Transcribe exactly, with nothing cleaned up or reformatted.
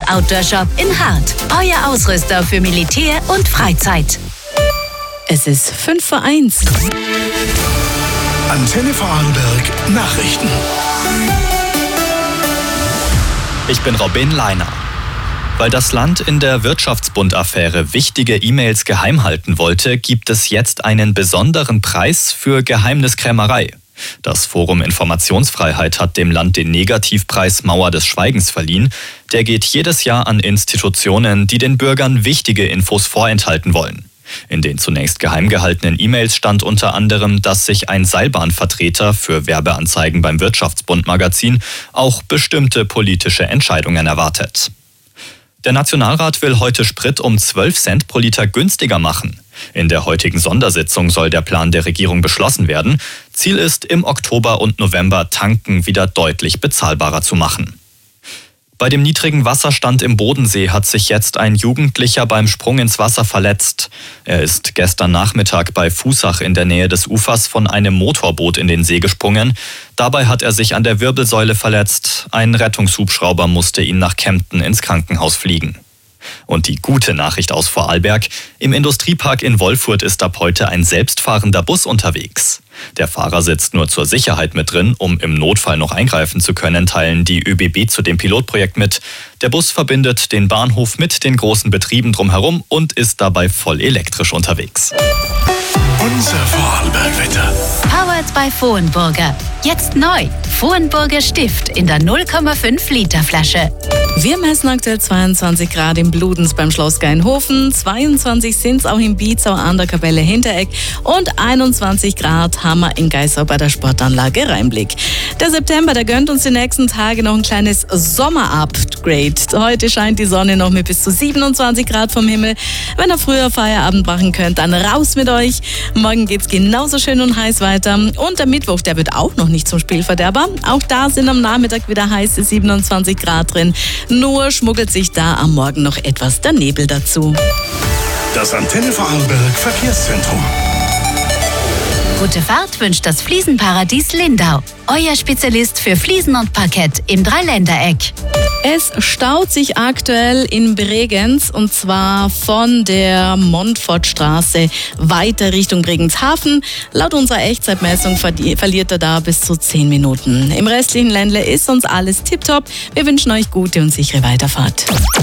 Outdoor-Shop in Hart. Euer Ausrüster für Militär und Freizeit. Es ist fünf vor eins. Antenne Vorarlberg Nachrichten. Ich bin Robin Leiner. Weil das Land in der Wirtschaftsbund-Affäre wichtige E-Mails geheim halten wollte, gibt es jetzt einen besonderen Preis für Geheimniskrämerei. Das Forum Informationsfreiheit hat dem Land den Negativpreis Mauer des Schweigens verliehen. Der geht jedes Jahr an Institutionen, die den Bürgern wichtige Infos vorenthalten wollen. In den zunächst geheim gehaltenen E-Mails stand unter anderem, dass sich ein Seilbahnvertreter für Werbeanzeigen beim Wirtschaftsbund-Magazin auch bestimmte politische Entscheidungen erwartet. Der Nationalrat will heute Sprit um zwölf Cent pro Liter günstiger machen. In der heutigen Sondersitzung soll der Plan der Regierung beschlossen werden. Ziel ist, im Oktober und November Tanken wieder deutlich bezahlbarer zu machen. Bei dem niedrigen Wasserstand im Bodensee hat sich jetzt ein Jugendlicher beim Sprung ins Wasser verletzt. Er ist gestern Nachmittag bei Fußach in der Nähe des Ufers von einem Motorboot in den See gesprungen. Dabei hat er sich an der Wirbelsäule verletzt. Ein Rettungshubschrauber musste ihn nach Kempten ins Krankenhaus fliegen. Und die gute Nachricht aus Vorarlberg: Im Industriepark in Wolfurt ist ab heute ein selbstfahrender Bus unterwegs. Der Fahrer sitzt nur zur Sicherheit mit drin, um im Notfall noch eingreifen zu können, teilen die ÖBB zu dem Pilotprojekt mit. Der Bus verbindet den Bahnhof mit den großen Betrieben drumherum und ist dabei voll elektrisch unterwegs. Unser Vorarlberg-Wetter. Powered by Vohenburger. Jetzt neu. Vohenburger Stift in der null Komma fünf Liter Flasche. Wir messen aktuell zweiundzwanzig Grad im Bludenz beim Schloss Gainhofen, zweiundzwanzig sind es auch in Bietzau an der Kapelle Hinteregg und einundzwanzig Grad haben wir in Geisau bei der Sportanlage Rheinblick. Der September, der gönnt uns die nächsten Tage noch ein kleines Sommer-Upgrade. Heute scheint die Sonne noch mit bis zu siebenundzwanzig Grad vom Himmel. Wenn ihr früher Feierabend machen könnt, dann raus mit euch. Morgen geht's genauso schön und heiß weiter. Und der Mittwoch, der wird auch noch nicht zum Spielverderber. Auch da sind am Nachmittag wieder heiße siebenundzwanzig Grad drin. Nur schmuggelt sich da am Morgen noch etwas der Nebel dazu. Das Antenne Vorarlberg Verkehrszentrum. Gute Fahrt wünscht das Fliesenparadies Lindau. Euer Spezialist für Fliesen und Parkett im Dreiländereck. Es staut sich aktuell in Bregenz und zwar von der Montfortstraße weiter Richtung Bregenz-Hafen. Laut unserer Echtzeitmessung verliert er da bis zu zehn Minuten. Im restlichen Ländle ist uns alles tipptopp. Wir wünschen euch gute und sichere Weiterfahrt.